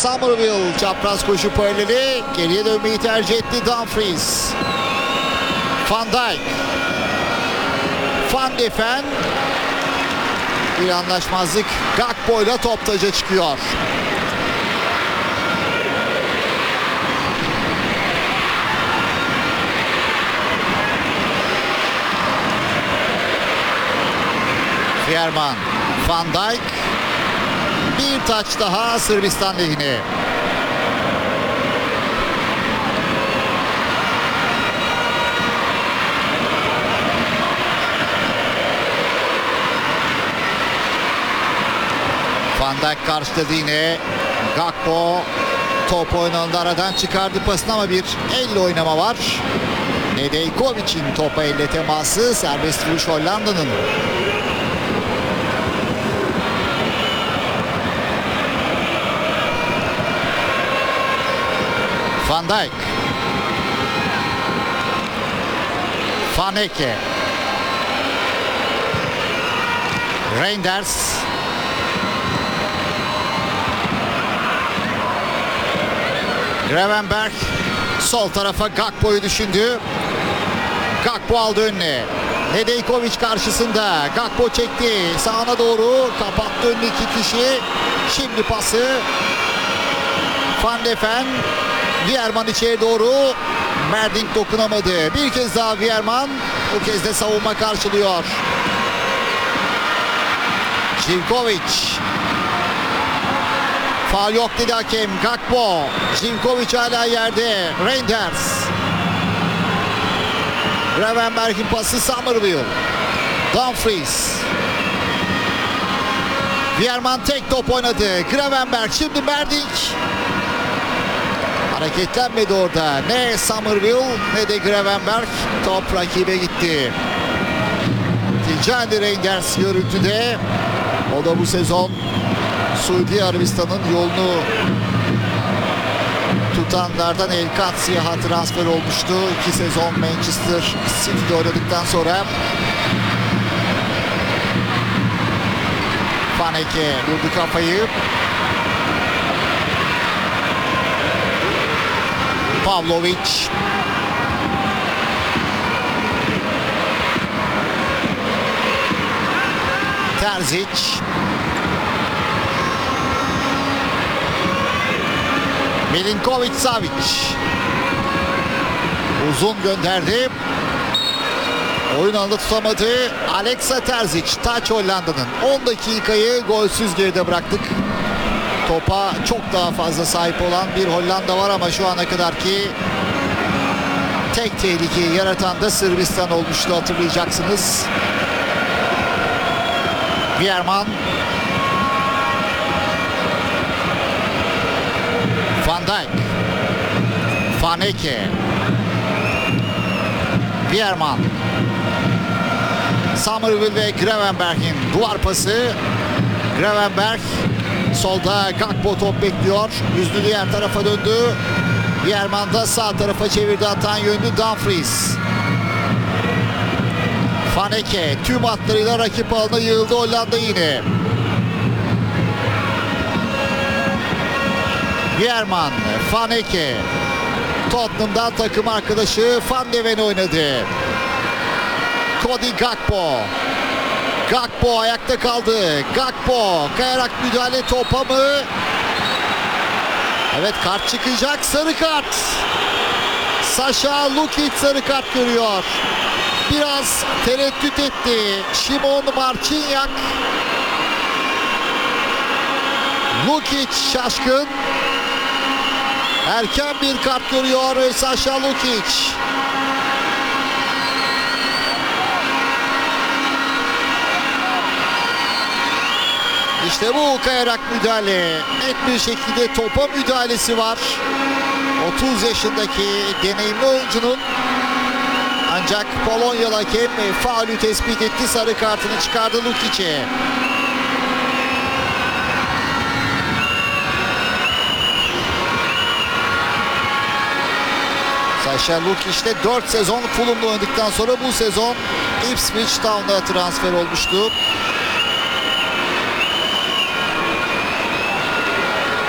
Somerville çapraz koşu paraleli. Geriye dönmeyi tercih etti Dumfries. Van Dijk. Van de Ven. Bir anlaşmazlık. Gakpo ile top taca çıkıyor. Veerman. Van Dijk. Bir taç daha Sırbistan lehine. Van Dijk karşıladı yine. Gakpo top oynandı, aradan çıkardı pasını ama bir elle oynama var. Nedeljkovic'in topa elle teması, serbest vuruş Hollanda'nın. Van Dijk. Van Ecke. Reinders. Gravenberch sol tarafa Gakpo'yu düşündü. Gakpo aldı önüne. Nedeljkovic karşısında. Gakpo çekti. Sağına doğru kapattı önüne iki kişi. Şimdi pası. Van de Ven. Veerman içeri doğru. Merdink dokunamadı. Bir kez daha Veerman. Bu kez de savunma karşılıyor. Živkovic. Faul yok dedi hakem. Gakpo. Živkovic hala yerde. Reinders. Gravenberch'in pası Somerville. Dumfries. Veerman tek top oynadı. Gravenberch şimdi Merdink. Hareketlenmedi orada. Ne Somerville ne de Gravenberch. Top rakibe gitti. Tijani Reinders görüntüde. O da bu sezon Suudi Arabistan'ın yolunu tutanlardan El Katsi'ye transfer olmuştu. 2 sezon Manchester City'de oynadıktan sonra. Van Ecke vurdu kafayı. Pavlovic. Terzic. Milinkovic Savic. Uzun gönderdi. Oyun alanında tutamadı. Alexa Terzic. Taç Hollanda'nın. 10 dakikayı golsüz geride bıraktık. Topa çok daha fazla sahip olan bir Hollanda var ama şu ana kadarki tek tehlikeyi yaratan da Sırbistan olmuştu, hatırlayacaksınız. Veerman. Van Dijk. Van Ecke. Veerman. Somerville ve Gravenberch'in duvar pası. Gravenberch solda, Gakpo top bekliyor. Yüzünü diğer tarafa döndü. Veerman da sağ tarafa çevirdi, atan yönlü Dumfries. Van Ecke tüm hatlarıyla rakip alanına yığıldı Hollanda yine. Veerman, Van Ecke. Tottenham'dan takım arkadaşı Van de Ven oynadı. Cody Gakpo. Gakpo ayakta kaldı. Gakpo kayarak müdahale, topa mı? Evet, kart çıkacak. Sarı kart. Saša Lukic sarı kart görüyor. Biraz tereddüt etti Šimon Marcinjak. Lukic şaşkın. Erken bir kart görüyor Saša Lukic. İşte bu kayarak müdahale. Net bir şekilde topa müdahalesi var. 30 yaşındaki deneyimli oyuncunun. Ancak Polonyalı hakem faulü tespit etti. Sarı kartını çıkardı Lukic'e. Saša Lukic de 4 sezon Fulham'da oynadıktan sonra bu sezon Ipswich Town'a transfer olmuştu.